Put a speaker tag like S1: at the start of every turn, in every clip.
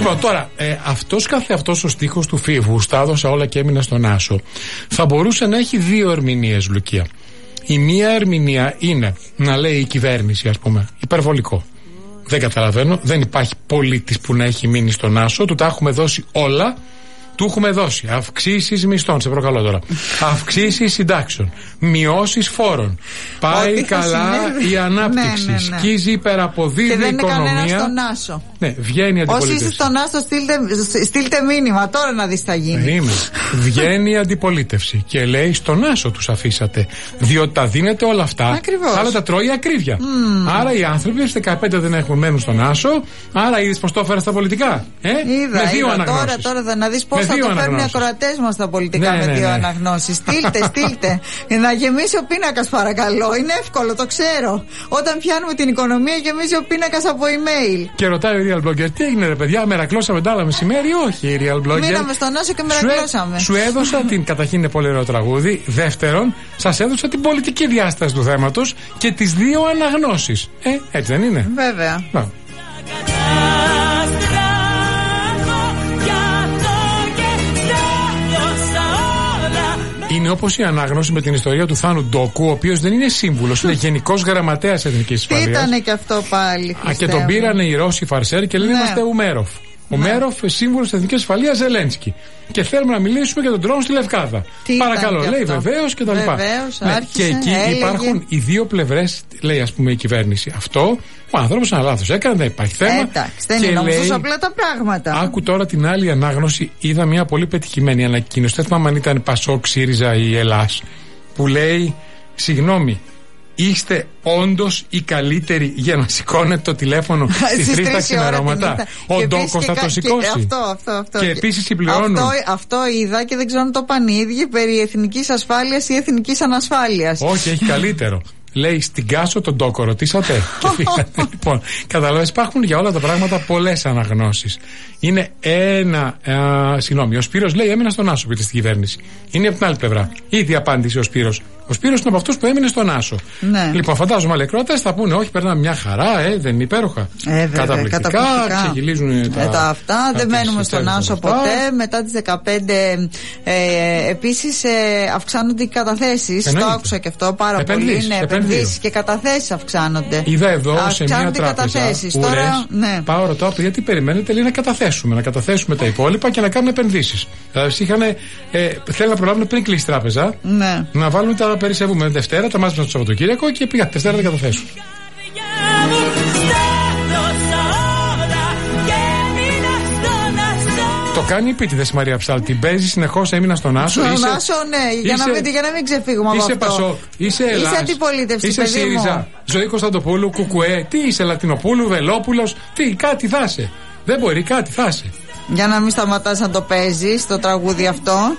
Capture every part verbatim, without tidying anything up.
S1: Λοιπόν, τώρα, ε, αυτός καθε αυτός ο στίχος του Φίβου, στα έδωσα όλα και έμεινα στον Άσο, θα μπορούσε να έχει δύο ερμηνείες, Λουκία. Η μία ερμηνεία είναι να λέει η κυβέρνηση, ας πούμε, υπερβολικό. Δεν καταλαβαίνω, δεν υπάρχει πολίτης που να έχει μείνει στον Άσο, του τα έχουμε δώσει όλα. Του έχουμε δώσει αυξήσεις μισθών, σε προκαλώ τώρα. Αυξήσεις συντάξεων. Μειώσεις φόρων. Πάει
S2: Ό,τι
S1: καλά η ανάπτυξη.
S2: Ναι, ναι, ναι.
S1: Σκίζει, υπεραποδίδει η οικονομία.
S2: Και δεν είναι κανένα στον Άσο.
S1: Ναι, βγαίνει η αντιπολίτευση.
S2: Όσοι είστε στον Άσο, στείλτε, στείλτε μήνυμα. Τώρα να δεις τι θα γίνει.
S1: Είμαι. Βγαίνει η αντιπολίτευση και λέει: στον Άσο τους αφήσατε. Διότι τα δίνετε όλα αυτά.
S2: Ακριβώς.
S1: Αλλά τα τρώει η ακρίβεια. Mm. Άρα οι άνθρωποι στις δεκαπέντε δεν έχουν μένουν στον Άσο. Άρα είδες πως το έφερα στα πολιτικά. Ε?
S2: Είδα,
S1: με δύο
S2: είδα.
S1: αναγνώσεις.
S2: Τώρα, τώρα θα να δεις πώς θα το φέρνουν οι ακροατές μας στα πολιτικά,
S1: ναι,
S2: με
S1: ναι,
S2: δύο
S1: ναι.
S2: αναγνώσεις. Στείλτε, στείλτε. Να γεμίσει ο πίνακας, παρακαλώ. Είναι εύκολο, το ξέρω. Όταν πιάνουμε την οικονομία, γεμίζει ο πίνακας από email.
S1: Και ρωτάει ο Real Blogger: τι έγινε, ρε παιδιά, μερακλώσαμε τα άλλα μεσημέρι? Όχι, η Real Blogger.
S2: Μείναμε στον Άσο και μερακλώσαμε.
S1: Σου, έ, σου έδωσα την, καταρχήν είναι πολύ ωραίο τραγούδι. Δεύτερον, σας έδωσα την πολιτική διάσταση του θέματος και τις δύο αναγνώσεις. Ε, έτσι δεν είναι?
S2: Βέβαια.
S1: Να. Είναι όπως η ανάγνωση με την ιστορία του Θάνου Ντόκου, ο οποίος δεν είναι σύμβουλος, είναι γενικός γραμματέας Εθνικής Ασφαλείας.
S2: Ήτανε και αυτό πάλι.
S1: Α, και τον πήρανε οι Ρώσοι φαρσέρ και λένε: ναι, είμαστε Ουμέροφ. Ο ναι. Μέροφ, σύμβουλος της Εθνικής Ασφαλείας Ζελένσκι. Και θέλουμε να μιλήσουμε για τον τρόνο στη Λευκάδα. Τι παρακαλώ, λέει βεβαίως και τα λοιπά.
S2: Βεβαίως,
S1: ναι,
S2: άρχισε,
S1: και εκεί
S2: έλεγε...
S1: υπάρχουν οι δύο πλευρές, λέει ας πούμε η κυβέρνηση. Αυτό ο άνθρωπος ένα λάθος έκανε, δεν υπάρχει θέμα.
S2: Εντάξει, δεν είναι όμως τόσο απλά τα πράγματα.
S1: Άκου τώρα την άλλη ανάγνωση. Είδα μια πολύ πετυχημένη ανακοίνωση. Δεν θυμάμαι αν ήταν Πασόκ, ΣΥΡΙΖΑ ή Ελλάς. Που λέει: συγγνώμη, είστε όντως οι καλύτεροι για να σηκώνετε το τηλέφωνο στις τρεις τα ξημερώματα? Ο Ντόκος θα το σηκώσει.
S2: Και, αυτό, αυτό, αυτό.
S1: Και επίσης συμπληρώνουν.
S2: Αυτό, αυτό είδα και δεν ξέρω αν το πάνε οι ίδιοι, περί εθνικής ασφάλειας ή εθνικής ανασφάλειας.
S1: Όχι, έχει καλύτερο. Λέει: στην Κάσο τον Ντόκο ρωτήσατε? Και φύγανε. Λοιπόν, καταλαβαίνεις, υπάρχουν για όλα τα πράγματα πολλές αναγνώσεις. Είναι ένα. Α, συγγνώμη, ο Σπύρος λέει: έμεινα στον Άσο, πείτε στην κυβέρνηση. Είναι από την άλλη πλευρά. Ήδη απάντησε ο Σπύρος. Ο Σπύρος είναι από αυτούς που έμεινε στον Άσο.
S2: Ναι.
S1: Λοιπόν, φαντάζομαι άλλοι ακροατές θα πούνε: όχι, περνάμε μια χαρά, ε, δεν είναι υπέροχα.
S2: Ε,
S1: καταπληκτικά, καταπληκτικά. Ξεχυλίζουν τα,
S2: ε, τα αυτά. Δεν μένουμε στον Άσο ποτέ. Μετά τις δεκαπέντε ε, επίσης ε, αυξάνονται οι καταθέσεις. Το άκουσα και αυτό πάρα
S1: επενδύσεις,
S2: πολύ. Ναι, επενδύσεις και καταθέσεις αυξάνονται.
S1: Είδα εδώ σε μια τράπεζα.
S2: Τώρα, ναι.
S1: Πάω ρωτάω: παιδιά, τι περιμένετε? Λέει: να καταθέσουμε. Να καταθέσουμε τα υπόλοιπα και να κάνουμε επενδύσεις. Δηλαδή, είχαν, ε, θέλουν να προλάβουν πριν κλείσει η τράπεζα,
S2: ναι,
S1: να βάλουν τα περισσεύουμε Δευτέρα, τα μάζεψαν το Σαββατοκύριακο και πήγα Δευτέρα να τα καταθέσουν. Το κάνει επίτηδες η Μαρία Ψάλτη. Παίζει συνεχώς, έμεινα στον Άσο.
S2: Στον
S1: είσαι,
S2: Άσο, ναι, για,
S1: είσαι,
S2: να μην, για να μην ξεφύγουμε από
S1: είσαι
S2: αυτό.
S1: Πασό, είσαι Ελλάς,
S2: είσαι αντιπολίτευση,
S1: είσαι ΣΥΡΙΖΑ, Ζωή Κωνσταντοπούλου, Κουκουέ. Τι είσαι, Λατινοπούλου, Βελόπουλος? Τι, κάτι θα είσαι. Δεν μπορεί, κάτι θα είσαι.
S2: Για να μην σταματάς να το παίζεις το τραγούδι αυτό.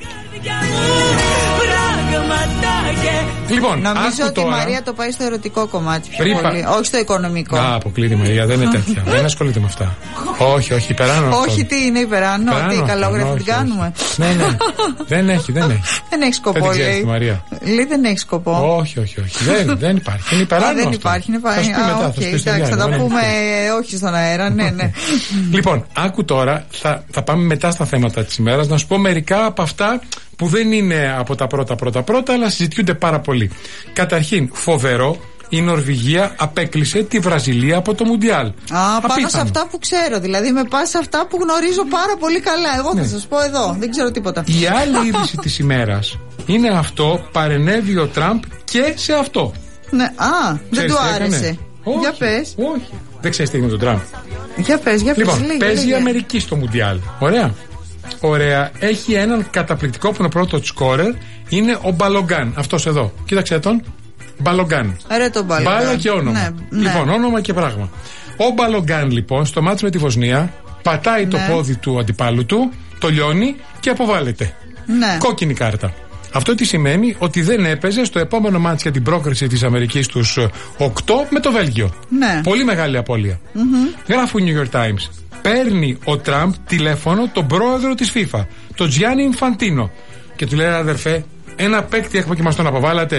S1: Λοιπόν,
S2: νομίζω ότι
S1: τώρα,
S2: η Μαρία το πάει στο ερωτικό κομμάτι πιο
S1: πριν
S2: πολύ.
S1: πα...
S2: όχι στο οικονομικό.
S1: Α, αποκλείται η Μαρία, δεν είναι τέτοια. Δεν ασχολείται με αυτά. όχι, όχι, υπεράνω.
S2: Όχι, τι είναι υπεράνω, τι καλόγραφη την κάνουμε.
S1: ναι, ναι. δεν έχει, δεν έχει.
S2: δεν έχει σκοπό,
S1: δεν
S2: λέει.
S1: Τη Μαρία.
S2: Λέει δεν έχει σκοπό.
S1: όχι, όχι, όχι. δεν, δεν υπάρχει. Είναι υπεράνω.
S2: δεν υπάρχει, είναι υπάρχει.
S1: Θα, μετά,
S2: okay, θα, εντάξει, θα τα πούμε όχι στον αέρα, ναι, ναι.
S1: Λοιπόν, άκου τώρα, θα, θα πάμε μετά στα θέματα της ημέρας να σου πω μερικά από αυτά που δεν είναι από τα πρώτα πρώτα πρώτα, αλλά συζητιούνται πάρα πολύ. Καταρχήν, φοβερό, η Νορβηγία απέκλεισε τη Βραζιλία από το Μουντιάλ.
S2: Α, πάνω Απίθανο. σε αυτά που ξέρω, δηλαδή με πας σε αυτά που γνωρίζω πάρα πολύ καλά. Εγώ ναι. θα σας πω εδώ, δεν ξέρω τίποτα.
S1: Η άλλη είδηση της ημέρας είναι αυτό, παρενέβη ο Τραμπ και σε αυτό.
S2: Ναι, α, δεν του άρεσε.
S1: Όχι,
S2: για πες.
S1: Όχι, δεν ξέρεις τι έγινε με τον Τραμπ.
S2: Για πες, για πες.
S1: Λοιπόν,
S2: λίγε,
S1: παίζει
S2: λίγε.
S1: η Αμερική στο Μουντιάλ. Ωραία. Ωραία. Έχει έναν καταπληκτικό που είναι ο πρώτο σκόρερ. Είναι ο Μπαλογκάν. Αυτός εδώ. Κοίταξε τον. Μπαλογκάν.
S2: Ρε τον Μπαλογκάν.
S1: Μπάλα και όνομα.
S2: Ναι,
S1: λοιπόν,
S2: ναι.
S1: όνομα και πράγμα. Ο Μπαλογκάν λοιπόν στο μάτς με τη Βοσνία πατάει ναι. το πόδι του αντιπάλου του, το λιώνει και αποβάλλεται.
S2: Ναι.
S1: Κόκκινη κάρτα. Αυτό τι σημαίνει? Ότι δεν έπαιζε στο επόμενο μάτς για την πρόκριση της Αμερικής στους οκτώ με το Βέλγιο.
S2: Ναι.
S1: Πολύ μεγάλη απώλεια.
S2: Mm-hmm.
S1: Γράφουν New York Times. Παίρνει ο Τραμπ τηλέφωνο τον πρόεδρο της FIFA, τον Τζιάννι Ινφαντίνο, και του λέει: αδερφέ, ένα παίκτη έχουμε και μας τον αποβάλατε.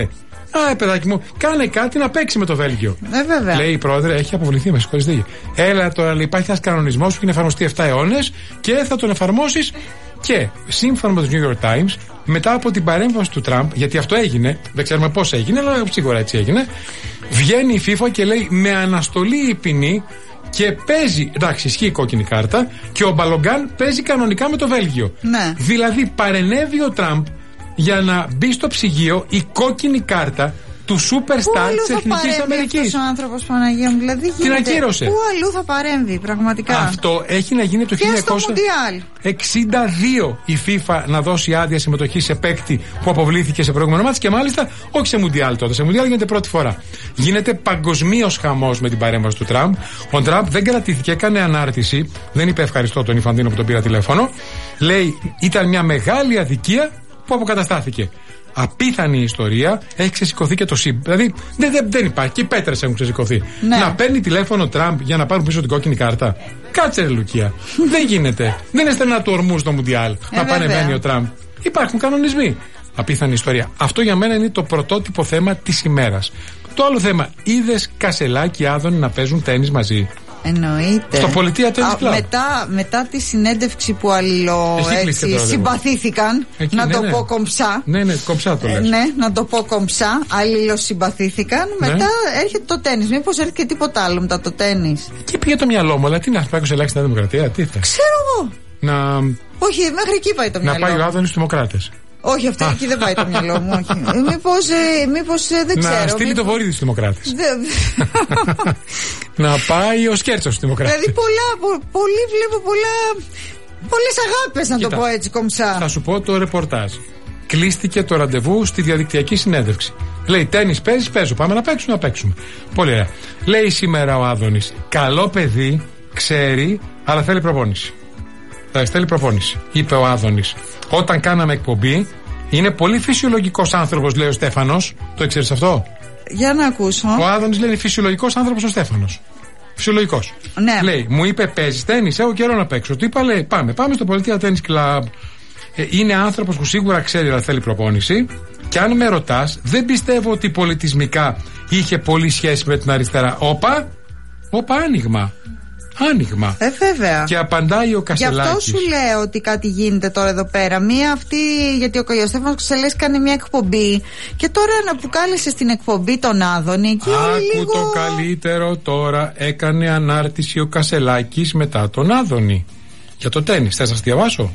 S1: Α, παιδάκι μου, κάνε κάτι να παίξει με το Βέλγιο.
S2: Ε, βέβαια.
S1: Λέει η πρόεδρε, έχει αποβληθεί, με συγχωρείτε. Έλα τώρα, λέει, υπάρχει ένα κανονισμό που έχει εφαρμοστεί επτά αιώνες και θα τον εφαρμόσει. Και σύμφωνα με το New York Times, μετά από την παρέμβαση του Τραμπ, γιατί αυτό έγινε, δεν ξέρουμε πώς έγινε, αλλά σίγουρα έτσι έγινε, βγαίνει η FIFA και λέει με αναστολή η ποινή και παίζει. Εντάξει, ισχύει η κόκκινη κάρτα και ο Μπαλογκάν παίζει κανονικά με το Βέλγιο.
S2: Ναι.
S1: Δηλαδή παρενέβη ο Τραμπ για να μπει στο ψυγείο η κόκκινη κάρτα του superstar της Εθνικής Αμερικής.
S2: Αυτός ο άνθρωπος, Παναγία μου, δηλαδή γίνεται.
S1: Την ακύρωσε.
S2: Πού αλλού θα παρέμβει, πραγματικά.
S1: Αυτό έχει να γίνει το χίλια εννιακόσια εξήντα δύο η FIFA να δώσει άδεια συμμετοχή σε παίκτη που αποβλήθηκε σε προηγούμενο μάτς και μάλιστα όχι σε Μουντιάλ τότε. Σε Μουντιάλ γίνεται πρώτη φορά. Γίνεται παγκοσμίως χαμός με την παρέμβαση του Τραμπ. Ο Τραμπ δεν κρατήθηκε, έκανε ανάρτηση. Δεν είπε ευχαριστώ τον Ιφαντίνο που τον πήρα τηλέφωνο. Λέει ήταν μια μεγάλη αδικία που αποκαταστάθηκε. Απίθανη ιστορία, έχει ξεσηκωθεί και το ΣΥΜ. Δηλαδή δεν, δεν, δεν υπάρχει. Και οι πέτρες έχουν ξεσηκωθεί. Ναι. Να παίρνει τηλέφωνο Τραμπ για να πάρουν πίσω την κόκκινη κάρτα. Κάτσε ρε Λουκία. Δεν γίνεται. Δεν είναι στενά του ορμού στο Μουντιάλ. Ε, να πανεβαίνει ο Τραμπ. Υπάρχουν κανονισμοί. Απίθανη ιστορία. Αυτό για μένα είναι το πρωτότυπο θέμα της ημέρας. Το άλλο θέμα, είδες Κασελάκη, Άδωνη να παίζουν τένις μαζί?
S2: Εννοείται.
S1: Στο πολιτεία Tennis Club.
S2: Μετά, μετά τη συνέντευξη που αλληλο έτσι, συμπαθήθηκαν, εκεί, να ναι, το ναι. πω κομψά.
S1: Ναι, ναι, κομψά το λες.
S2: Ναι, να το πω κομψά. Αλληλοσυμπαθήθηκαν. Ναι. Μετά έρχεται το τένις. Μήπως έρχεται και τίποτα άλλο μετά το τένις?
S1: Και πήγε το μυαλό μου, αλλά τι να πάει σε ελάχιστη Δημοκρατία, τι θα.
S2: Ξέρω εγώ.
S1: Να...
S2: Όχι, μέχρι εκεί πάει το μυαλό.
S1: Να πάει ο Άδωνης στους Δημοκράτες.
S2: Όχι, αυτό εκεί δεν πάει το μυαλό μου. Όχι. Μήπως, ε, μήπως ε, δεν ξέρω.
S1: Να στείλει μήπως... το Βορύδη στους Δημοκράτες. Να πάει ο Σκέρτσος στους Δημοκράτες.
S2: Δηλαδή πολλά, πο, πολύ βλέπω πολλά, πολλές αγάπες να Κοίτα, το πω έτσι κομψά.
S1: Θα σου πω το ρεπορτάζ. Κλείστηκε το ραντεβού στη διαδικτυακή συνέντευξη. Λέει τένις παίζεις, παίζω. Πάμε να παίξουμε, να παίξουμε. Πολύ ωραία. Λέει σήμερα ο Άδωνης, καλό παιδί, ξέρει, αλλά θέλει προπόνηση. Θα θέλει προπόνηση. Είπε ο Άδωνης. Όταν κάναμε εκπομπή, είναι πολύ φυσιολογικός άνθρωπος, λέει ο Στέφανος. Το ήξερες αυτό?
S2: Για να ακούσω.
S1: Ο Άδωνης λέει φυσιολογικός άνθρωπος ο Στέφανος. Φυσιολογικός.
S2: Ναι.
S1: Λέει, μου είπε παίζεις τένις, έχω καιρό να παίξω. Του είπα, λέει, πάμε, πάμε στο πολιτεία Tennis Club. Ε, είναι άνθρωπος που σίγουρα ξέρει αλλά θέλει προπόνηση. Και αν με ρωτάς, δεν πιστεύω ότι πολιτισμικά είχε πολύ σχέση με την αριστερά. Όπα, όπα, άνοιγμα. Άνοιγμα.
S2: Ε, βέβαια.
S1: Και απαντάει ο Κασελάκης.
S2: Γι' αυτό σου λέω ότι κάτι γίνεται τώρα εδώ πέρα. Μία αυτή, γιατί ο Στέφανος Κασελάκης κάνει μια εκπομπή. Και τώρα να που κάλεσε στην εκπομπή τον Άδωνη. Εκεί
S1: Άκου
S2: λίγο...
S1: το καλύτερο τώρα. Έκανε ανάρτηση ο Κασελάκης μετά τον Άδωνη. Για το τένις. Θες να σας διαβάσω?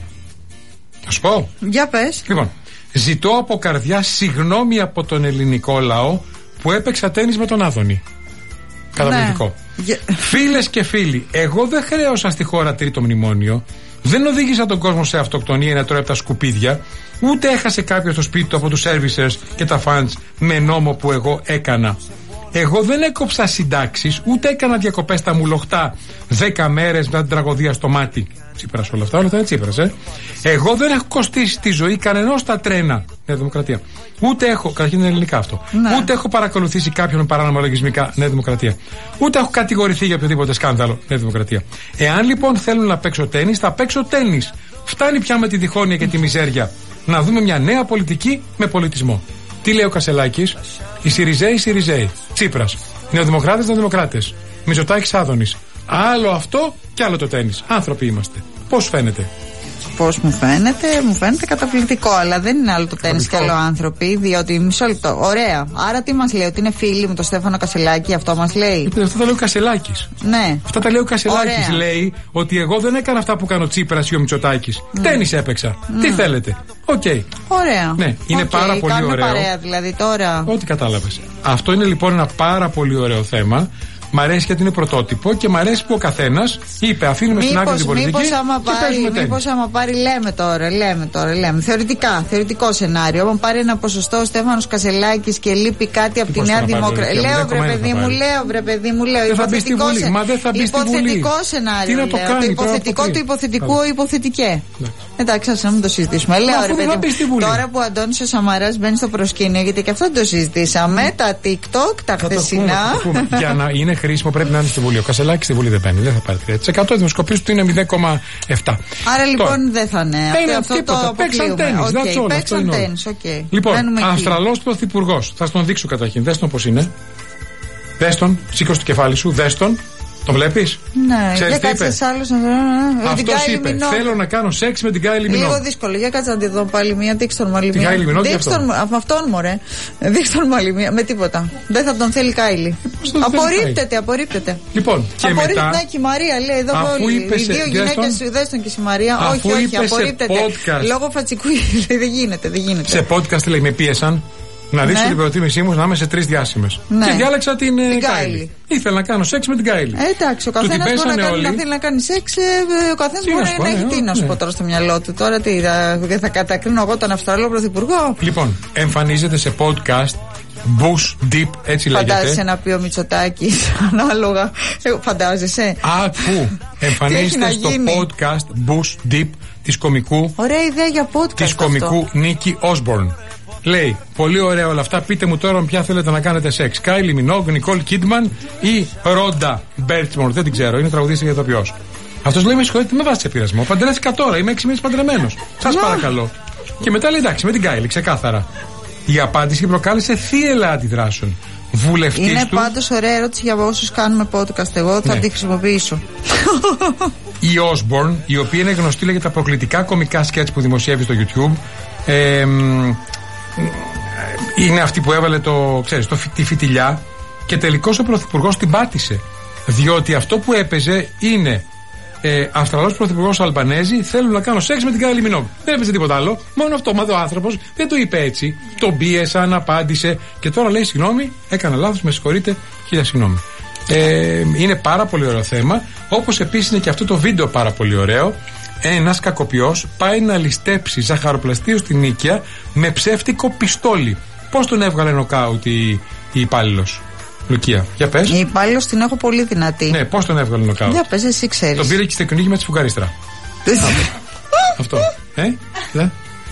S1: Θα σου πω.
S2: Για πες.
S1: Λοιπόν, ζητώ από καρδιά συγγνώμη από τον ελληνικό λαό που έπαιξα τένις με τον Άδωνη. Καταπληκτικό. Ναι. Φίλες και φίλοι, εγώ δεν χρέωσα στη χώρα τρίτο μνημόνιο. Δεν οδήγησα τον κόσμο σε αυτοκτονία να τρώει από τα σκουπίδια. Ούτε έχασε κάποιο το σπίτι του από τους servicers και τα fans με νόμο που εγώ έκανα. Εγώ δεν έκοψα συντάξεις, ούτε έκανα διακοπές στα μουλοχτά δέκα μέρες μετά την τραγωδία στο μάτι. Τσίπρας όλα αυτά, όλα αυτά είναι Τσίπρας, ε. Εγώ δεν έχω κοστίσει τη ζωή κανενός στα τρένα. Νέα Δημοκρατία. Ούτε έχω, καταρχήν είναι ελληνικά αυτό. Ναι. Ούτε έχω παρακολουθήσει κάποιον με παράνομα λογισμικά. Νέα Δημοκρατία. Ούτε έχω κατηγορηθεί για οποιοδήποτε σκάνδαλο. Νέα Δημοκρατία. Εάν λοιπόν θέλουν να παίξω τένις, θα παίξω τένις. Φτάνει πια με τη διχόνοια και τη μιζέρια. Να δούμε μια νέα πολιτική με πολιτισμό. Τι λέει ο Κασελάκης? Οι Σιριζέοι, οι Σιριζέοι. Τσίπρας. Νεοδημοκράτες, Νεοδημοκράτες. Μητσοτάκης, Άδωνης. Άλλο αυτό και άλλο το τένις. Άνθρωποι είμαστε. Πώς φαίνεται?
S2: Πώς μου φαίνεται? Μου φαίνεται καταπληκτικό, αλλά δεν είναι άλλο το τένις και άλλο άνθρωποι, διότι μισό λεπτό. Ωραία. Άρα τι μας λέει, ότι είναι φίλοι με τον Στέφανο Κασελάκη, αυτό μας λέει?
S1: Αυτά τα λέει ο Κασελάκης.
S2: Ναι.
S1: Αυτά τα λέει ο Κασελάκης. Λέει ότι εγώ δεν έκανα αυτά που κάνω ο Τσίπρας ή ο Μητσοτάκης. Mm. Τένις έπαιξα. Mm. Τι θέλετε? Οκ. Okay.
S2: Ωραία.
S1: Ναι, είναι okay, πάρα πολύ ωραίο.
S2: Παρέα δηλαδή τώρα.
S1: Ό,τι κατάλαβες. Αυτό είναι λοιπόν ένα πάρα πολύ ωραίο θέμα. Μ' αρέσει γιατί είναι πρωτότυπο και μ' αρέσει που ο καθένας είπε αφήνουμε στην άκρη την πολιτική.
S2: Μήπως άμα, πάρει, μήπως άμα πάρει, λέμε τώρα, λέμε τώρα, λέμε. Θεωρητικά, θεωρητικό σενάριο. Άμα πάρει ένα ποσοστό ο Στέφανος Κασελάκης και λείπει κάτι από τη Νέα Δημοκρατία. Λέω βρε παιδί μου, λέω βρε παιδί μου, λέω.
S1: Υποθετικό
S2: σενάριο. Το υποθετικό του υποθετικού υποθετικέ. Εντάξει, ας να μην το συζητήσουμε. Λέω ρε παιδί μου, τώρα που ο Αντώνης ο Σαμαράς μπαίνει στο προσκήνιο, γιατί και αυτό το συζητήσαμε, τα TikTok, τα χθεσινά.
S1: Για να είναι χρήσιμο πρέπει να είναι στη Βουλή. Ο Κασελάκης στη Βουλή δεν παίρνει, δεν θα πάρει τρία τοις εκατό. Η δημοσκοπήση του είναι μηδέν κόμμα επτά.
S2: Άρα λοιπόν δεν θα είναι.
S1: Δεν είναι αυτό το παίξαν τένις.
S2: Okay, παίξαν τένις, okay.
S1: Λοιπόν, Αυστραλός πρωθυπουργός. Θα στον δείξω καταρχήν. Δες τον πώς είναι. Δες τον, σήκωσε το κεφάλι σου, δες τον. Το βλέπεις?
S2: Ναι,
S1: ξέρεις
S2: για κάτσε άλλος να δω.
S1: Αυτός είπε, Μινό. Θέλω να κάνω σεξ με την Κάιλι Μινόγκ.
S2: Λίγο δύσκολο, για κάτσε να τη δω πάλι μία, δείξτε τον μαλλί.
S1: Την Κάιλι Μινόγκ
S2: δείξτε τον, από αυτόν μωρέ. Δείξτε τον μαλλί μία, με τίποτα. Δεν θα τον θέλει Κάιλι. Απορρίπτεται, απορρίπτεται.
S1: Λοιπόν, και μετά.
S2: Απορρίπτεται και η Μαρία λέει εδώ όλοι. Οι δύο γυναίκες σου δες τον και η Μαρία. Όχι, όχι, απορρίπτεται. Λόγω φατσικού δεν γίνεται, δεν γίνεται.
S1: Σε podcast λέει με πίεσαν. Να δείξω ναι. την προτίμησή μου να είμαι σε τρεις διάσημες. Ναι. Και διάλεξα την, την Κάιλι. Ήθελα να κάνω σεξ με την Κάιλι.
S2: Ε, εντάξει, ο καθένας μπορεί να, κάνει, να θέλει να κάνει σεξ, ο καθένας μπορεί να, να έχει τι να σου πω τώρα στο μυαλό του. Τώρα τι, δεν θα κατακρίνω εγώ τον Αυστραλό πρωθυπουργό.
S1: Λοιπόν, εμφανίζεται σε podcast. Bush Deep, έτσι λέγεται.
S2: Φαντάζεσαι να πει ο Μητσοτάκης ανάλογα. Φαντάζεσαι.
S1: Άκου, εμφανίζεται στο podcast Bush Deep της κομικού.
S2: Ωραία ιδέα για podcast.
S1: Της κομικού Νίκη Όσμπορν. Λέει, πολύ ωραία όλα αυτά. Πείτε μου τώρα με ποια θέλετε να κάνετε σεξ. Κάιλι Μινόγκ, Νικόλ Κίτμαν ή Ρόντα Μπέρτσμορ. Δεν την ξέρω, είναι τραγουδίστρια για ηθοποιός. Αυτός λέει, με συγχωρείτε, με βάζει σε πειρασμό. Παντρεύτηκα τώρα, είμαι έξι μήνες παντρεμένος. Σας παρακαλώ. Και μετά λέει, εντάξει, με την Κάιλι, ξεκάθαρα. Η απάντηση προκάλεσε θύελλα αντιδράσεων. Βουλευτής
S2: είναι
S1: του...
S2: πάντως ωραία ερώτηση για όσους κάνουμε podcast. Εγώ θα ναι. τη χρησιμοποιήσω.
S1: Η Όσμπορν, η οποία είναι γνωστή για τα προκλητικά κομικά σκέτς που δημοσιεύει στο YouTube. Ε, είναι αυτή που έβαλε το, ξέρεις, το, τη φιτιλιά και τελικώς ο πρωθυπουργός την πάτησε. Διότι αυτό που έπαιζε είναι ε, Αυστραλός πρωθυπουργός Αλμπανέζη, θέλω να κάνω σεξ με την Κάιλι Μινόγκ. Δεν έπαιζε τίποτα άλλο. Μόνο αυτό, μα ο άνθρωπος δεν το είπε έτσι. Τον πίεσαν, απάντησε και τώρα λέει συγγνώμη, έκανα λάθος, με συγχωρείτε, χίλια συγγνώμη. Ε, είναι πάρα πολύ ωραίο θέμα. Όπως επίσης είναι και αυτό το βίντεο πάρα πολύ ωραίο. Ένας κακοποιός πάει να ληστέψει ζαχαροπλαστείο στην Νίκαια με ψεύτικο πιστόλι. Πώς τον έβγαλε νοκάουτ η, η υπάλληλος, Λουκία? Για πες.
S2: Η υπάλληλος την έχω πολύ δυνατή.
S1: Ναι, πώς τον έβγαλε νοκάουτ?
S2: Για πες, εσύ ξέρεις.
S1: Τον πήρε και στο κυνήγι με τη σφουγγαρίστρα. Αυτό. Ε, δε.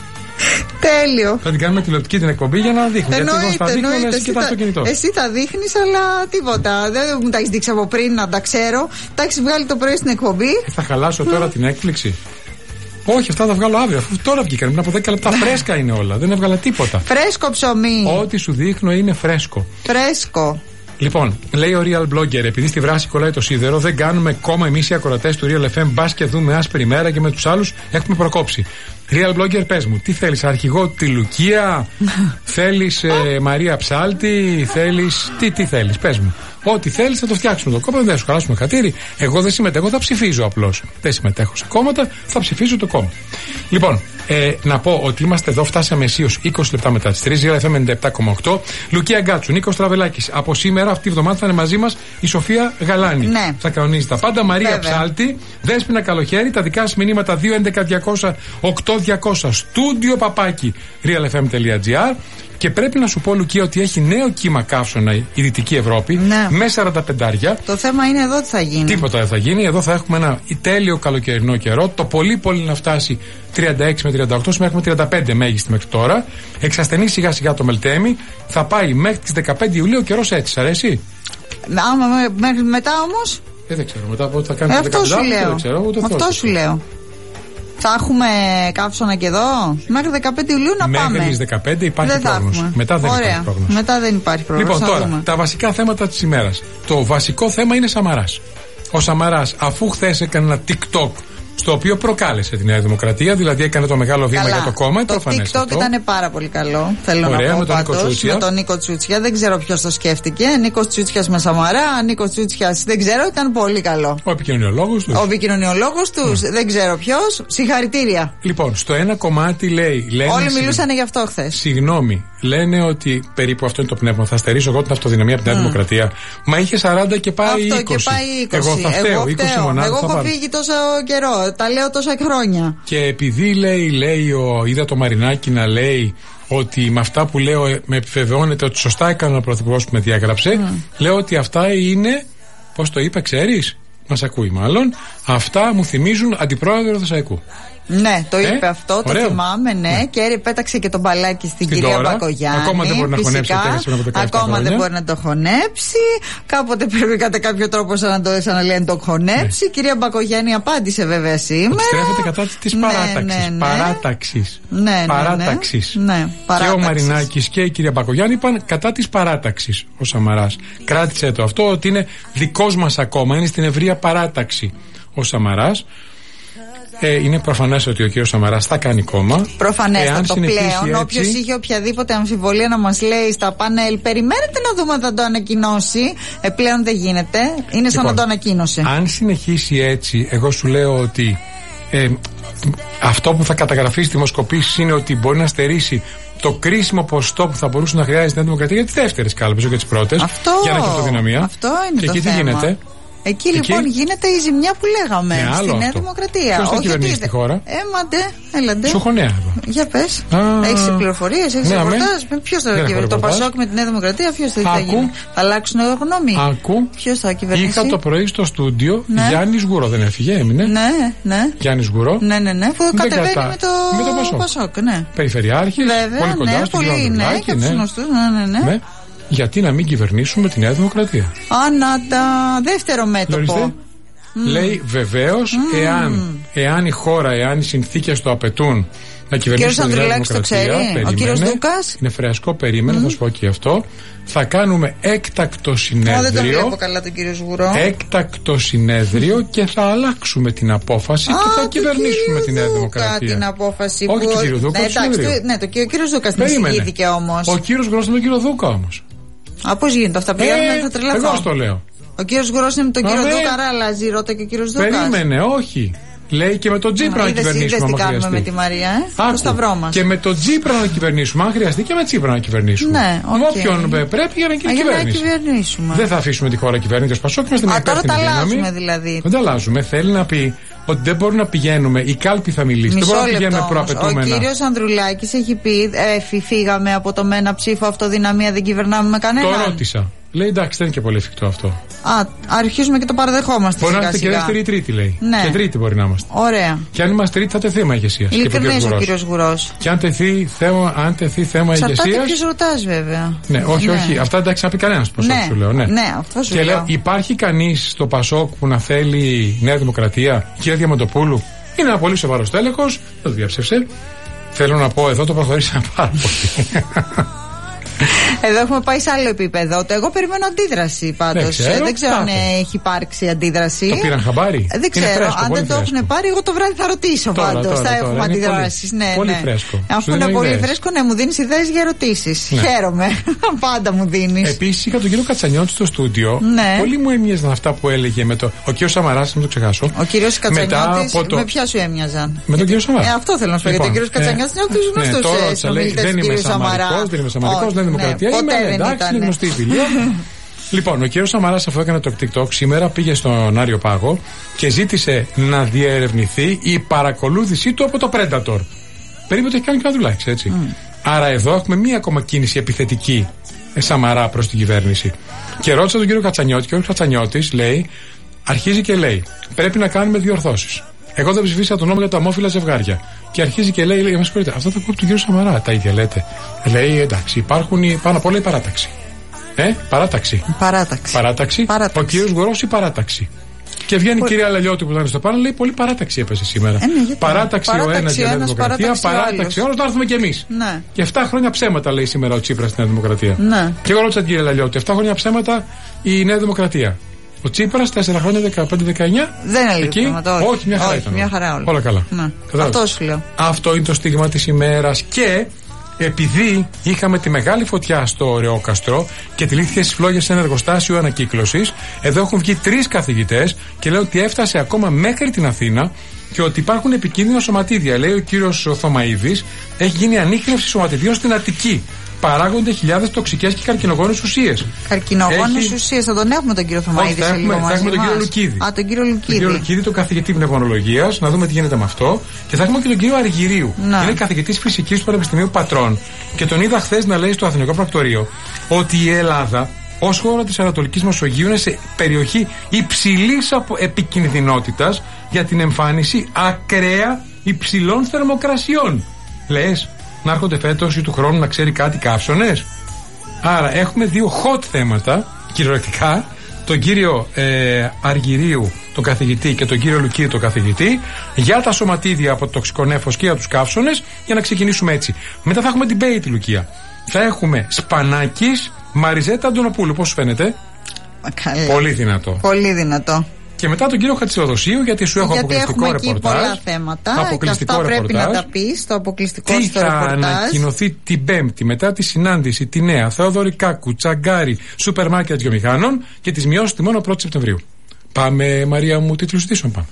S2: Τέλειο.
S1: Θα την κάνουμε τηλεοπτική την εκπομπή για να δείχνουμε.
S2: Εννοείται,
S1: γιατί εγώ θα δείχνω,
S2: εννοείται,
S1: εσύ, εσύ,
S2: θα,
S1: κινητό.
S2: εσύ θα δείχνεις, αλλά τίποτα. Δεν μου τα έχεις δείξει από πριν να τα ξέρω. Τα έχεις βγάλει το πρωί στην εκπομπή.
S1: Ε, θα χαλάσω τώρα την έκπληξη. Όχι, αυτά θα βγάλω αύριο. Αφού τώρα βγήκαν πριν από δέκα λεπτά. Φρέσκα είναι όλα. Δεν έβγαλα τίποτα.
S2: Φρέσκο ψωμί.
S1: Ό,τι σου δείχνω είναι φρέσκο.
S2: Φρέσκο.
S1: Λοιπόν, λέει ο Real Blogger, επειδή στη βράση κολλάει το σίδερο, δεν κάνουμε κόμμα εμείς οι ακροατές του Real εφ εμ. Μπας και δούμε άσπρη μέρα και με τους άλλους έχουμε προκόψει. Real Blogger, πες μου, τι θέλεις, αρχηγό τη Λουκία, θέλεις ε, Μαρία Ψάλτη, θέλεις. Τι, τι θέλεις, πες μου. Ό,τι θέλεις θα το φτιάξουμε το κόμμα, δεν θα σου χαλάσουμε χατήρι. Εγώ δεν συμμετέχω, θα ψηφίζω απλώς. Δεν συμμετέχω σε κόμματα, θα ψηφίζω το κόμμα. Λοιπόν, ε, να πω ότι είμαστε εδώ, φτάσαμε αισίως είκοσι λεπτά μετά τις τρεις, Real εφ εμ ενενήντα επτά κόμμα οκτώ. Λουκία Γκάτσου, Νίκος Τραβελάκης. Από σήμερα, αυτή τη βδομάδα θα είναι μαζί μας η Σοφία Γαλάνη.
S2: Ναι.
S1: Θα κανονίζει τα πάντα. Μαρία Βέβαια. Ψάλτη, Δέσποινα Καλοχέρη, τα δικά σας μηνύματα δύο έντεκα διακόσια οκτώ διακόσια, στούντιο παπάκι real f m τελεία g r. Και πρέπει να σου πω, Λουκία, ότι έχει νέο κύμα καύσωνα η Δυτική Ευρώπη, ναι. με σαράντα πέντε.
S2: Το θέμα είναι εδώ τι θα γίνει.
S1: Τίποτα δεν θα γίνει. Εδώ θα έχουμε ένα τέλειο καλοκαιρινό καιρό. Το πολύ πολύ να φτάσει τριάντα έξι με τριάντα οκτώ, σήμερα έχουμε τριάντα πέντε μέγιστη μέχρι τώρα. Εξασθενεί σιγά σιγά το Μελτέμι. Θα πάει μέχρι τις δεκαπέντε Ιουλίου ο καιρός έτσι. Σ' αρέσει?
S2: Άμα μέχρι μετά όμως.
S1: Ε, δεν ξέρω. Μετά από ό,τι θα κάνει.
S2: Ε, αυτό σου λέω.
S1: Δεν ξέρω, ούτε
S2: αυτό σου λέω. Θα έχουμε καύσωνα και εδώ μέχρι δεκαπέντε Ιουλίου να
S1: μέχρι
S2: πάμε.
S1: Μέχρι τις δεκαπέντε υπάρχει
S2: δεν
S1: πρόγνωση. Μετά δεν
S2: Ωραία.
S1: υπάρχει πρόγνωση.
S2: Μετά δεν υπάρχει πρόγνωση.
S1: Λοιπόν, τώρα δούμε. Τα βασικά θέματα της ημέρας. Το βασικό θέμα είναι Σαμαράς. Ο Σαμαράς, αφού χθες έκανε ένα TikTok στο οποίο προκάλεσε τη Νέα Δημοκρατία, δηλαδή έκανε το μεγάλο βήμα
S2: Καλά.
S1: για το κόμμα.
S2: Το TikTok ήταν πάρα πολύ καλό. Θέλω
S1: Ωραία,
S2: να πω
S1: με τον
S2: πάντως,
S1: Νίκο Τσούτσια.
S2: Με τον Νίκο Τσούτσια. Δεν ξέρω ποιος το σκέφτηκε. Νίκος Τσούτσιας με Σαμαρά. Νίκος Τσούτσιας δεν ξέρω, ήταν πολύ καλό.
S1: Ο επικοινωνιολόγος τους.
S2: Ο επικοινωνιολόγος τους, mm. δεν ξέρω ποιος. Συγχαρητήρια.
S1: Λοιπόν, στο ένα κομμάτι λέει. Λένε,
S2: όλοι μιλούσαν γι' αυτό χθες.
S1: Συγγνώμη, λένε ότι περίπου αυτό είναι το πνεύμα. Θα στερήσω εγώ την αυτοδυναμία από την Νέα mm. Δημοκρατία. Μα είχε σαράντα και πάει
S2: αυτό
S1: είκοσι.
S2: Και πάει είκοσι.
S1: Εγώ θα φταίω. είκοσι μονάδες.
S2: Εγώ έχω φύγει τόσο καιρό. Τα λέω τόσα χρόνια.
S1: Και επειδή λέει, λέει ο, είδα το Μαρινάκι να λέει ότι με αυτά που λέω με επιβεβαιώνεται ότι σωστά έκανε ο πρωθυπουργός που με διάγραψε, mm. λέω ότι αυτά είναι, πώς το είπε, ξέρεις, μας ακούει μάλλον, αυτά μου θυμίζουν αντιπρόεδρο Θεσσαλικού.
S2: Ναι, το είπε
S1: ε,
S2: αυτό, το
S1: ωραίο.
S2: θυμάμαι, ναι. ναι. Και πέταξε και τον μπαλάκι στην, στην κυρία τώρα, Μπακογιάννη.
S1: Ακόμα δεν μπορεί να χωνέψει.
S2: Ακόμα δεν μπορεί να το χωνέψει. Κάποτε πρέπει κατά κάποιο τρόπο σαν να το σαν να λέει να το χωνέψει. Η ναι. κυρία Μπακογιάννη απάντησε βέβαια σήμερα.
S1: Ότι στρέφεται κατά τη παράταξη.
S2: Ναι, ναι, ναι.
S1: Παράταξη.
S2: Ναι, ναι,
S1: παράταξη.
S2: Ναι, ναι.
S1: Και ο Μαρινάκης και η κυρία Μπακογιάννη είπαν κατά τη παράταξη ο Σαμαράς. Κράτησε το αυτό ότι είναι δικό μας ακόμα. Είναι στην ευρεία παράταξη ο Σαμαράς. Ε, είναι προφανές ότι ο κύριος Σαμαράς θα κάνει κόμμα.
S2: Προφανέστατο πλέον. Όποιος είχε οποιαδήποτε αμφιβολία να μας λέει στα πάνελ, περιμένετε να δούμε αν θα το ανακοινώσει. Ε, πλέον δεν γίνεται. Είναι σαν λοιπόν, να το ανακοίνωσε.
S1: Αν συνεχίσει έτσι, εγώ σου λέω ότι ε, αυτό που θα καταγραφεί στη δημοσκοπήσεις είναι ότι μπορεί να στερήσει το κρίσιμο ποσοστό που θα μπορούσε να χρειάζεται η Νέα Δημοκρατία για τις δεύτερες κάλπες, για τις πρώτες.
S2: Αυτό,
S1: για να κερδοδυναμία.
S2: Αυτό είναι
S1: και
S2: το
S1: εκεί
S2: θέμα.
S1: τι γίνεται.
S2: Εκεί, εκεί λοιπόν γίνεται η ζημιά που λέγαμε
S1: ναι,
S2: στη Νέα
S1: αυτό.
S2: Δημοκρατία.
S1: Ποιος θα κυβερνήσει τη χώρα?
S2: Ε, μαντε, έλαντε.
S1: Σουχονέα εδώ.
S2: Για πες. Έχεις πληροφορίες, έχεις ρεπορτάζ. Ποιος θα κυβερνήσει? Το Πασόκ με τη Νέα Δημοκρατία, ποιος θα γίνει? Θα αλλάξουν γνώμη.
S1: Ακού.
S2: Ποιος θα κυβερνήσει?
S1: Είχα το πρωί στο στούντιο ναι. Γιάννης Γουρό, δεν έφυγε, έμεινε.
S2: Ναι, ναι.
S1: Γιάννης Γουρό.
S2: Ναι, ναι, ναι. Που κατεβαίνει
S1: κατα...
S2: με το,
S1: με το Πασόκ.
S2: Πασόκ ναι.
S1: Περιφερειάρχης.
S2: Βέβαια,
S1: πολύ κοντά
S2: ναι,
S1: στον
S2: πολύ, ναι, και τους γνωστούς. Ναι, ναι, ναι.
S1: Γιατί να μην κυβερνήσουμε τη Νέα Δημοκρατία?
S2: Ανάτα. Δεύτερο μέτωπο.
S1: Mm. Λέει βεβαίως mm. εάν, εάν η χώρα, εάν οι συνθήκες το απαιτούν να κυβερνήσει τη Νέα Δημοκρατία,
S2: ο κύριος Δούκας
S1: είναι φρέσκο, περίμενε, mm. θα σου πω και αυτό. Θα κάνουμε έκτακτο συνέδριο.
S2: Ω, δεν το βλέπω καλά τον κύριο Σγουρό.
S1: Έκτακτο συνέδριο και θα αλλάξουμε την απόφαση Α, και θα κυβερνήσουμε τη Νέα Δημοκρατία.
S2: Την απόφαση
S1: Όχι
S2: που...
S1: του κύριου Δούκα,
S2: ναι, εντάξει, το, ναι, το κύριο, κύριο Δούκα την εισηγήθηκε όμως.
S1: Ο κύριος Γρός είναι τον κύριο Δούκα όμως.
S2: Α, πώς γίνεται αυτά, πηγαίνουμε,
S1: ε,
S2: θα τρελαθώ.
S1: Εγώ στο λέω.
S2: Ο κύριος Γουρός είναι με τον κύριο Δούκα, άρα αλλάζει ρώτα και ο κύριος Δούκας.
S1: Περίμενε, όχι. Λέει και με τον Τσίπρα να κυβερνήσουμε.
S2: Δεν τι κάνουμε με τη Μαρία, ε? Το σταυρό μας.
S1: Και με τον Τσίπρα να κυβερνήσουμε, αν χρειαστεί και με Τσίπρα να κυβερνήσουμε.
S2: Ναι, okay.
S1: Με όποιον πρέπει για να κυβερνήσουμε.
S2: κυβερνήσουμε.
S1: Δεν θα αφήσουμε τη χώρα κυβέρνηση ως Πασόκ. Είμαστε μια
S2: τώρα τα αλλάζουμε
S1: δύναμη.
S2: δηλαδή.
S1: Δεν τα αλλάζουμε. Θέλει να πει ότι δεν μπορούμε να πηγαίνουμε. Η κάλπη θα μιλήσει.
S2: Μισό
S1: δεν μπορούμε να πηγαίνουμε
S2: όμως.
S1: προαπαιτούμενα.
S2: Ο κύριος Ανδρουλάκης έχει πει, ε, φύγαμε από το με ένα ψήφο αυτοδυναμία, δεν κυβερνάμε με κανέναν.
S1: Το ρώτησα. Λέει εντάξει, δεν είναι και πολύ εφικτό αυτό.
S2: Α, αρχίζουμε και το παραδεχόμαστε.
S1: Μπορεί να είμαστε και δεύτερη ή τρίτη, λέει.
S2: Ναι.
S1: Και τρίτη μπορεί να είμαστε.
S2: Ωραία.
S1: Και αν είμαστε τρίτη, θα τεθεί θέμα ηγεσία.
S2: Ειλικρινής ο κύριος Γουρός.
S1: Και αν τεθεί θέμα, αν τεθεί θέμα ηγεσία.
S2: Εξαρτάται ποιος ρωτάς, βέβαια.
S1: Ναι, όχι, ναι. όχι. Αυτά εντάξει να πει κανένα Πασόκ,
S2: ναι.
S1: σου λέω. Ναι,
S2: ναι αυτό σου
S1: και
S2: λέω.
S1: λέω, υπάρχει κανεί στο Πασόκ που να θέλει Νέα Δημοκρατία? Κύριε Διαμαντοπούλου, είναι ένα πολύ σοβαρό τέλεχο. Δεν το διαψεύσε. Θέλω να πω, εδώ το προχωρήσαμε πάρα πολύ.
S2: Εδώ έχουμε πάει σε άλλο επίπεδο. Εγώ περιμένω αντίδραση πάντως. Δεν ξέρω, δεν ξέρω αν έχει υπάρξει αντίδραση.
S1: Το πήραν χαμπάρι.
S2: Δεν ξέρω.
S1: Φρέσκο,
S2: αν δεν το
S1: φρέσκο.
S2: έχουν πάρει, εγώ το βράδυ θα ρωτήσω πάντως. Θα έχουμε αντιδράσεις.
S1: Πολύ,
S2: ναι,
S1: πολύ
S2: ναι.
S1: φρέσκο.
S2: Αφού είναι πολύ ιδέες. Φρέσκο, ναι, μου δίνεις ιδέες για ερωτήσεις. Ναι. Χαίρομαι. Πάντα μου δίνεις.
S1: Επίσης είχα τον κύριο Κατσανιώτη στο στούντιο.
S2: Ναι.
S1: Πολύ μου έμοιαζαν αυτά που έλεγε με το. Ο κύριος Σαμαράς, μην το ξεχάσω.
S2: Ο κύριος Κατσανιώτης. Το... Με ποια σου έμοιαζαν?
S1: Με τον κύριο Σαμαρά.
S2: Ε, αυτό θέλω να σου πω. Γιατί ο κύριος Κατσανιώτης είναι από τους γνωστούς συνομιλητές του κύριου Σαμαρά.
S1: Δεν είμαι Σαμαρικός, δεν είμαι Δημοκρατία. Εντάξει, είναι γνωστή η φιλία. Λοιπόν, ο κύριος Σαμαράς, αφού έκανε το TikTok σήμερα, πήγε στον Άριο Πάγο και ζήτησε να διερευνηθεί η παρακολούθησή του από το Predator. Περίπου το έχει κάνει και ο Ανδρουλάκης, έτσι. Mm. Άρα εδώ έχουμε μία ακόμα κίνηση επιθετική ε, Σαμαρά προς την κυβέρνηση. Και ρώτησα τον κύριο Κατσανιώτη, και ο κύριος Κατσανιώτης λέει, αρχίζει και λέει, πρέπει να κάνουμε διορθώσεις. Εγώ δεν ψηφίσα τον νόμο για τα ομόφυλα ζευγάρια. Και αρχίζει και λέει, λέει, με συγχωρείτε, αυτά τα ακούω από τον κύριο Σαμαρά, τα ίδια λέτε. Λέει, εντάξει, υπάρχουν πάνω απ' όλα η παράταξη. Ε, παράταξη.
S2: Παράταξη.
S1: Παράταξη.
S2: παράταξη.
S1: Ο κύριος Γουρός η παράταξη. Και βγαίνει η κυρία Λαλιώτη που ήταν στο πάνω, λέει, πολύ παράταξη έπεσε σήμερα.
S2: Ε, ναι,
S1: παράταξη, παράταξη ο ένας για την Δημοκρατία, παράταξη ο άλλος, το έρθουμε κι εμείς.
S2: Ναι.
S1: Και εφτά χρόνια ψέματα λέει σήμερα ο Τσίπρας στην Νέα Δημοκρατία.
S2: Ναι.
S1: Και εγώ ρώτησα την κυρία Λαλιώτη, εφτά χρόνια ψέματα η Νέα Δημοκρατία. Ο Τσίπρας τέσσερα χρόνια, δεκαπέντε δεκαεννιά.
S2: Δεν είναι λίγο όχι.
S1: όχι, μια χαρά
S2: όχι,
S1: ήταν.
S2: Μια χαρά όλα.
S1: όλα καλά.
S2: Ναι. Αυτό σου λέω.
S1: Αυτό είναι το στίγμα της ημέρας. Και επειδή είχαμε τη μεγάλη φωτιά στο Ωρεόκαστρο και τυλίχθηκε στις φλόγες σε ένα εργοστάσιο ανακύκλωσης, εδώ έχουν βγει τρεις καθηγητές και λένε ότι έφτασε ακόμα μέχρι την Αθήνα και ότι υπάρχουν επικίνδυνα σωματίδια. Λέει ο κύριος Θωμαίδης, έχει γίνει ανίχνευση σωματιδίων στην Αττική. Παράγονται χιλιάδες τοξικές και καρκινογόνες ουσίες.
S2: Καρκινογόνες
S1: Έχει...
S2: ουσίες, θα τον έχουμε τον κύριο Θωμαίδη.
S1: Θα έχουμε, θα έχουμε τον κύριο Λουκίδη.
S2: Α, τον κύριο Λουκίδη.
S1: Τον κύριο Λουκίδη, τον καθηγητή πνευμονολογίας, να δούμε τι γίνεται με αυτό. Και θα έχουμε και τον κύριο Αργυρίου. Να. Είναι καθηγητής φυσικής του Πανεπιστημίου Πατρών. Και τον είδα χθες να λέει στο Αθηνικό Πρακτορείο ότι η Ελλάδα, ως χώρα της Ανατολικής Μεσογείου, είναι σε περιοχή υψηλής επικινδυνότητας για την εμφάνιση ακραία υψηλών θερμοκρασιών. Λες, να έρχονται φέτος ή του χρόνου να ξέρει κάτι καύσωνες? Άρα έχουμε δύο hot θέματα, κυριολεκτικά, τον κύριο ε, Αργυρίου, τον καθηγητή, και τον κύριο Λουκίου, τον καθηγητή, για τα σωματίδια από το τοξικό νέφος και για τους καύσωνες, για να ξεκινήσουμε έτσι. Μετά θα έχουμε debate, Λουκία. Θα έχουμε Σπανάκης, Μαριζέτα Αντωνοπούλου. Πώς σου φαίνεται?
S2: Καλά.
S1: Πολύ δυνατό.
S2: Πολύ δυνατό.
S1: Και μετά τον κύριο Χατζηδοδοσίου, γιατί σου έχω
S2: γιατί
S1: αποκλειστικό
S2: έχουμε
S1: ρεπορτάζ.
S2: Εκεί πολλά θέματα.
S1: Αποκλειστικό
S2: και αυτά
S1: ρεπορτάζ.
S2: πρέπει να τα πεις στο αποκλειστικό
S1: τι
S2: στο
S1: θα
S2: ρεπορτάζ.
S1: ανακοινωθεί την Πέμπτη μετά τη συνάντηση τη νέα Θεόδωρη Κάκου, Τσαγκάρη, σούπερ μάρκετ βιομηχάνων και τις μειώσεις τιμών πρώτη Σεπτεμβρίου. Πάμε, Μαρία μου, τίτλους ειδήσεων, πάμε.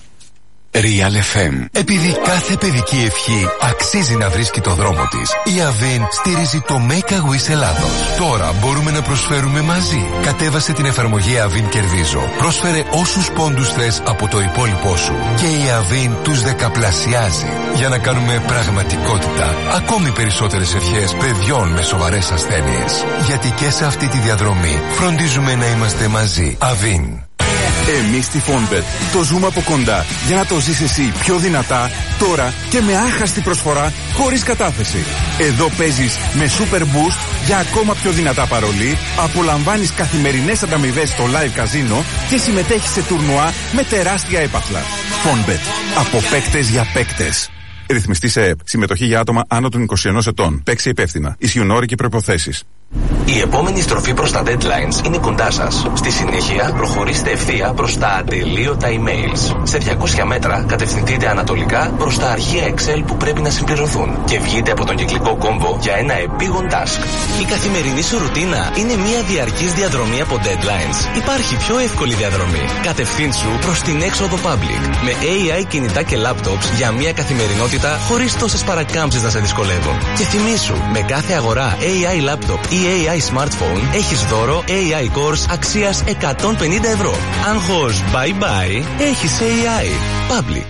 S3: Real εφ εμ. Επειδή κάθε παιδική ευχή αξίζει να βρίσκει το δρόμο της, η Avin στηρίζει το Make a Wish Ελλάδος. Τώρα μπορούμε να προσφέρουμε μαζί. Κατέβασε την εφαρμογή Avin Κερδίζω. Πρόσφερε όσους πόντους θες από το υπόλοιπό σου. Και η Avin τους δεκαπλασιάζει. Για να κάνουμε πραγματικότητα ακόμη περισσότερες ευχές παιδιών με σοβαρές ασθένειες. Γιατί και σε αυτή τη διαδρομή φροντίζουμε να είμαστε μαζί. Avin.
S4: Εμείς στη Fonbet το ζούμε από κοντά για να το ζεις εσύ πιο δυνατά, τώρα και με άχαστη προσφορά χωρίς κατάθεση. Εδώ παίζεις με Super Boost για ακόμα πιο δυνατά παρολί, απολαμβάνεις καθημερινές ανταμοιβές στο live καζίνο και συμμετέχεις σε τουρνουά με τεράστια έπαθλα. Fonbet. Από παίκτες για παίκτες. Ρυθμιστή σε ΕΕΠ. Συμμετοχή για άτομα άνω των είκοσι ενός ετών. Παίξε υπεύθυνα. Ισχύουν όροι και προϋποθέσεις.
S5: Η επόμενη στροφή προς τα deadlines είναι κοντά σας. Στη συνέχεια, προχωρήστε ευθεία προς τα ατελείωτα emails. Σε διακόσια μέτρα, κατευθυνθείτε ανατολικά προς τα αρχεία Excel που πρέπει να συμπληρωθούν και βγείτε από τον κυκλικό κόμβο για ένα επίγον task. Η καθημερινή σου ρουτίνα είναι μια διαρκής διαδρομή από deadlines. Υπάρχει πιο εύκολη διαδρομή. Κατευθύνσου προς την έξοδο public. Με έι άι κινητά και laptops για μια καθημερινότητα χωρίς τόσες παρακάμψεις να σε δυσκολεύουν. Και θυμήσου, με κάθε αγορά έι άι laptop ή έι άι smartphone έχεις δώρο έι άι Course αξίας εκατόν πενήντα ευρώ. Αν χως bye bye, έχεις έι άι Public.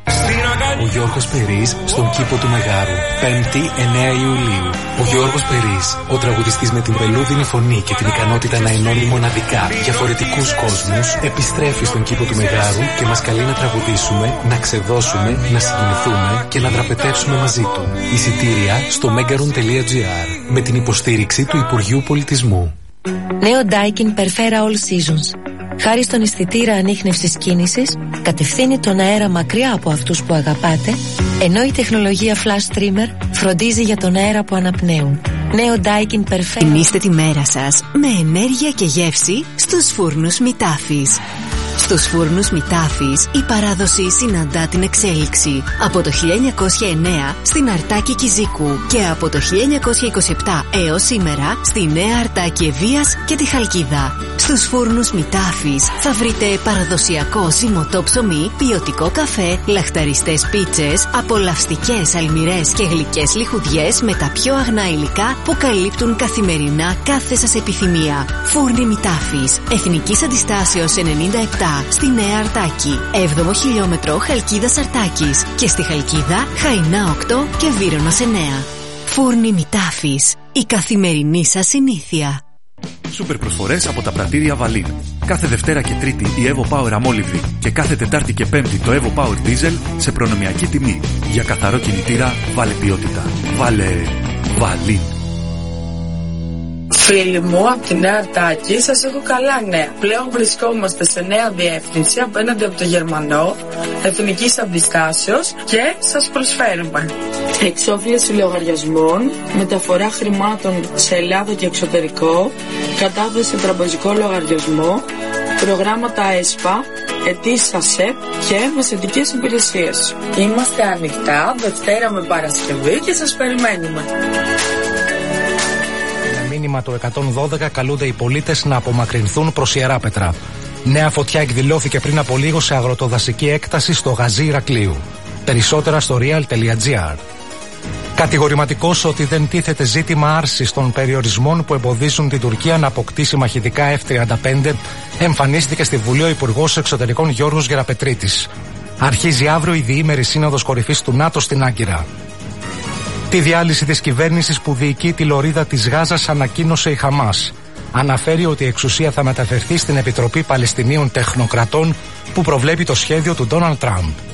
S6: Ο Γιώργος Περής στον κήπο του Μεγάρου, πέμπτη εννέα Ιουλίου. Ο Γιώργος Περής, ο τραγουδιστής με την βελούδινη φωνή και την ικανότητα να ενώνει μοναδικά διαφορετικούς κόσμους, επιστρέφει στον κήπο του Μεγάρου και μας καλεί να τραγουδήσουμε, να ξεδώσουμε, να συγκινηθούμε και να δραπετεύσουμε μαζί του. Εισιτήρια στο megaron τελεία gr με την υποστήριξη του Υπουργείου Πολιτισμού.
S7: Νέο Daikin Perfera All Seasons. Χάρη στον αισθητήρα ανίχνευσης κίνησης, κατευθύνει τον αέρα μακριά από αυτούς που αγαπάτε, ενώ η τεχνολογία Flash Streamer φροντίζει για τον αέρα που αναπνέουν. Νέο Daikin Perfera.
S8: Τιμήστε τη μέρα σας με ενέργεια και γεύση στους φούρνους Μητάφης. Στους φούρνους Μητάφης η παράδοση συναντά την εξέλιξη. Από το χίλια εννιακόσια εννέα στην Αρτάκη Κιζίκου και από το χίλια εννιακόσια είκοσι επτά έως σήμερα στη Νέα Αρτάκη Ευβοίας και τη Χαλκίδα. Στους φούρνους Μητάφης θα βρείτε παραδοσιακό ζυμωτό ψωμί, ποιοτικό καφέ, λαχταριστές πίτσες, απολαυστικές αλμυρές και γλυκές λιχουδιές με τα πιο αγνά υλικά που καλύπτουν καθημερινά κάθε σας επιθυμία. Φούρνοι Μητάφης, Εθνικής Αντιστάσεως ενενήντα επτά στη Νέα Αρτάκη, έβδομο χιλιόμετρο Χαλκίδας Αρτάκης και στη Χαλκίδα Χαϊνά οκτώ και Βύρωνας εννέα. Φούρνοι Μητάφης, η καθημερινή σας συνήθεια.
S9: Σούπερ προσφορές από τα πρατήρια Βαλίν. Κάθε Δευτέρα και Τρίτη η Evo Power αμόλυβδη και κάθε Τετάρτη και Πέμπτη το Evo Power Diesel σε προνομιακή τιμή. Για καθαρό κινητήρα βάλε ποιότητα. Βάλε Βαλίν.
S10: Φίλοι μου, από τη Νέα Αρτάκη σας έχω καλά νέα. Πλέον βρισκόμαστε σε νέα διεύθυνση απέναντι από το Γερμανό, Εθνικής Αντιστάσεως και σας προσφέρουμε εξόφληση λογαριασμών, μεταφορά χρημάτων σε Ελλάδα και εξωτερικό, κατάθεση σε τραπεζικό λογαριασμό, προγράμματα ΕΣΠΑ, αιτήσεις ΑΣΕΠ και μεσαιτικές υπηρεσίες. Είμαστε ανοιχτά Δευτέρα με Παρασκευή και σας περιμένουμε.
S11: Μήνυμα το εκατόν δώδεκα καλούνται οι πολίτες να απομακρυνθούν προς Ιεράπετρα. Νέα φωτιά εκδηλώθηκε πριν από λίγο σε αγροτοδασική έκταση στο γαζί Ηρακλείου. Περισσότερα στο real τελεία gr. Κατηγορηματικός ότι δεν τίθεται ζήτημα άρσης των περιορισμών που εμποδίζουν την Τουρκία να αποκτήσει μαχητικά εφ τριάντα πέντε, εμφανίστηκε στη Βουλή ο Υπουργός Εξωτερικών Γιώργος Γεραπετρίτης. Αρχίζει αύριο η διήμερη σύνοδος κορυφής του ΝΑΤΟ στην Άγκυρα. Τη διάλυση της κυβέρνησης που διοικεί τη λωρίδα της Γάζας ανακοίνωσε η Χαμάς. Αναφέρει ότι η εξουσία θα μεταφερθεί στην Επιτροπή Παλαιστινίων Τεχνοκρατών που προβλέπει το σχέδιο του Ντόναλντ Τραμπ.